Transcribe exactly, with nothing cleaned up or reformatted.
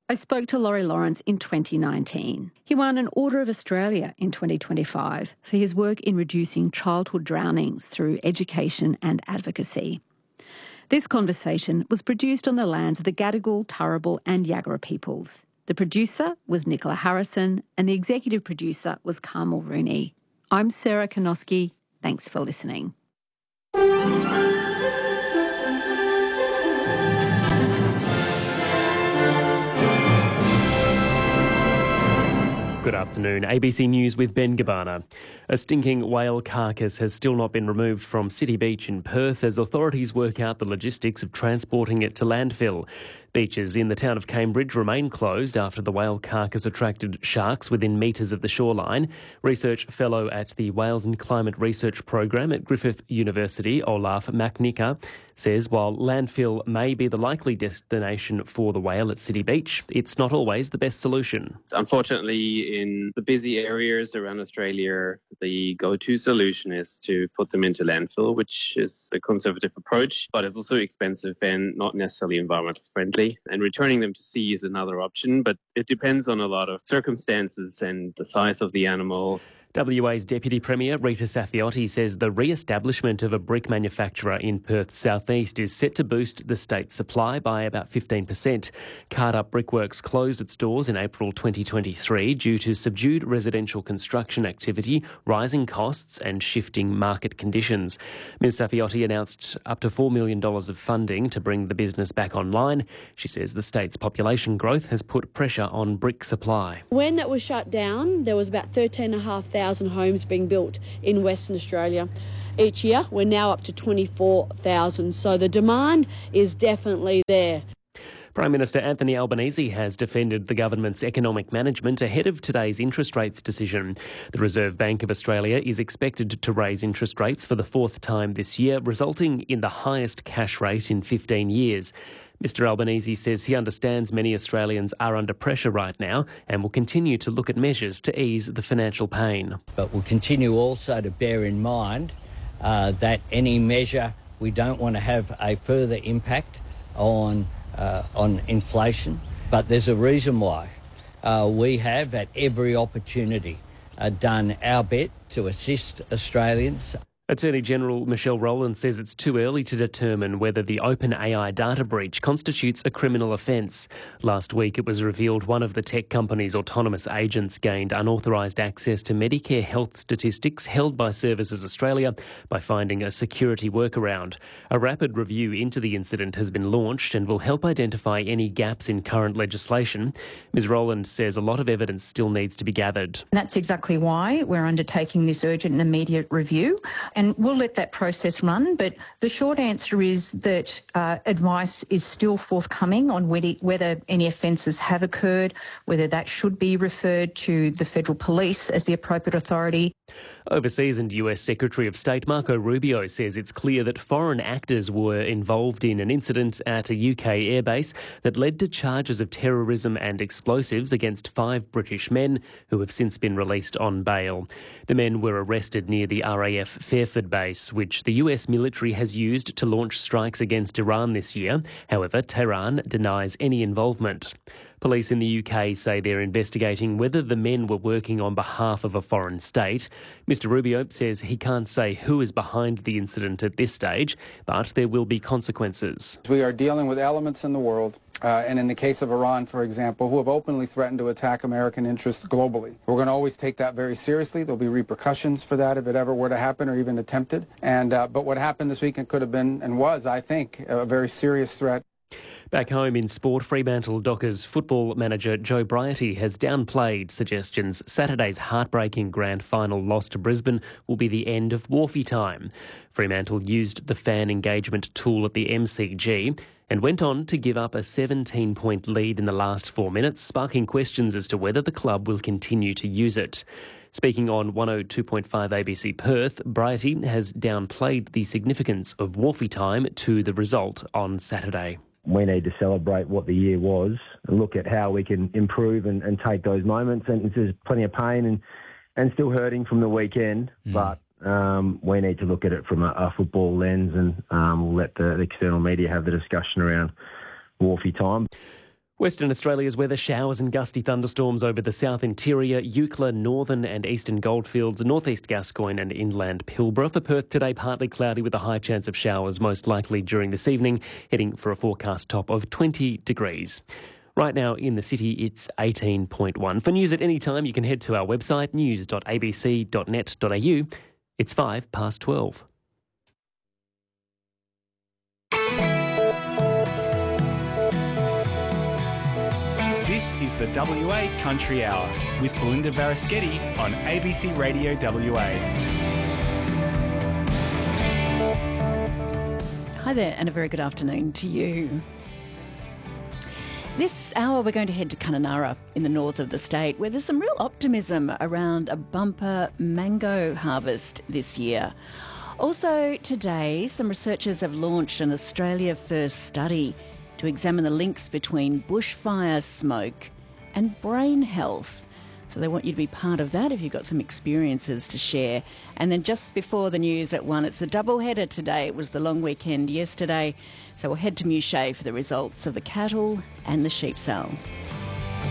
I spoke to Laurie Lawrence in twenty nineteen. He won an Order of Australia in twenty twenty-five for his work in reducing childhood drownings through education and advocacy. This conversation was produced on the lands of the Gadigal, Turrbal and Yagara peoples. The producer was Nicola Harrison and the executive producer was Carmel Rooney. I'm Sarah Konoski. Thanks for listening. Good afternoon. A B C News with Ben Gabbana. A stinking whale carcass has still not been removed from City Beach in Perth as authorities work out the logistics of transporting it to landfill. Beaches in the town of Cambridge remain closed after the whale carcass attracted sharks within metres of the shoreline. Research fellow at the Whales and Climate Research Program at Griffith University, Olaf Macnica, says while landfill may be the likely destination for the whale at City Beach, it's not always the best solution. Unfortunately, in the busy areas around Australia, the go-to solution is to put them into landfill, which is a conservative approach, but it's also expensive and not necessarily environmental friendly. And returning them to sea is another option, but it depends on a lot of circumstances and the size of the animal. W A's Deputy Premier Rita Saffioti says the re-establishment of a brick manufacturer in Perth's southeast is set to boost the state's supply by about fifteen percent. Card-Up Brickworks closed its doors in April twenty twenty-three due to subdued residential construction activity, rising costs and shifting market conditions. Ms Saffioti announced up to four million dollars of funding to bring the business back online. She says the state's population growth has put pressure on brick supply. When that was shut down, there was about thirteen thousand five hundred homes being built in Western Australia. Each year, we're now up to twenty-four thousand, so the demand is definitely there. Prime Minister Anthony Albanese has defended the government's economic management ahead of today's interest rates decision. The Reserve Bank of Australia is expected to raise interest rates for the fourth time this year, resulting in the highest cash rate in fifteen years. Mr Albanese says he understands many Australians are under pressure right now and will continue to look at measures to ease the financial pain. But we'll continue also to bear in mind uh, that any measure, we don't want to have a further impact on uh, on inflation. But there's a reason why uh, we have at every opportunity uh, done our bit to assist Australians. Attorney General Michelle Rowland says it's too early to determine whether the OpenAI data breach constitutes a criminal offence. Last week it was revealed one of the tech company's autonomous agents gained unauthorised access to Medicare health statistics held by Services Australia by finding a security workaround. A rapid review into the incident has been launched and will help identify any gaps in current legislation. Ms Rowland says a lot of evidence still needs to be gathered. That's exactly why we're undertaking this urgent and immediate review. And we'll let that process run, but the short answer is that uh, advice is still forthcoming on whether, whether any offences have occurred, whether that should be referred to the federal police as the appropriate authority. Overseas and U S Secretary of State Marco Rubio says it's clear that foreign actors were involved in an incident at a U K airbase that led to charges of terrorism and explosives against five British men who have since been released on bail. The men were arrested near the R A F Fairford base, which the U S military has used to launch strikes against Iran this year. However, Tehran denies any involvement. Police in the U K say they're investigating whether the men were working on behalf of a foreign state. Mr Rubio says he can't say who is behind the incident at this stage, but there will be consequences. We are dealing with elements in the world, uh, and in the case of Iran, for example, who have openly threatened to attack American interests globally. We're going to always take that very seriously. There'll be repercussions for that if it ever were to happen or even attempted. And uh, but what happened this weekend could have been, and was, I think, a very serious threat. Back home in sport, Fremantle Dockers football manager Joe Brighty has downplayed suggestions Saturday's heartbreaking grand final loss to Brisbane will be the end of Wharfie time. Fremantle used the fan engagement tool at the M C G and went on to give up a seventeen-point lead in the last four minutes, sparking questions as to whether the club will continue to use it. Speaking on one oh two point five A B C Perth, Brighty has downplayed the significance of Wharfie time to the result on Saturday. We need to celebrate what the year was and look at how we can improve and, and take those moments. And there's plenty of pain and, and still hurting from the weekend, mm. but um, we need to look at it from a, a football lens, and um, we'll let the, the external media have the discussion around Wharfie time. Western Australia's weather: showers and gusty thunderstorms over the south interior, Eucla, northern and eastern Goldfields, northeast Gascoyne and inland Pilbara. For Perth today, partly cloudy with a high chance of showers, most likely during this evening, heading for a forecast top of twenty degrees. Right now in the city, it's eighteen point one. For news at any time, you can head to our website, news dot a b c dot net dot a u. It's five past twelve. This is the W A Country Hour with Belinda Varaschetti on A B C Radio W A. Hi there, and a very good afternoon to you. This hour we're going to head to Kununurra in the north of the state, where there's some real optimism around a bumper mango harvest this year. Also today, some researchers have launched an Australia First study to examine the links between bushfire smoke and brain health. So they want you to be part of that if you've got some experiences to share. And then just before the news at one, it's the double header today. It was the long weekend yesterday. So we'll head to Mouchet for the results of the cattle and the sheep sale.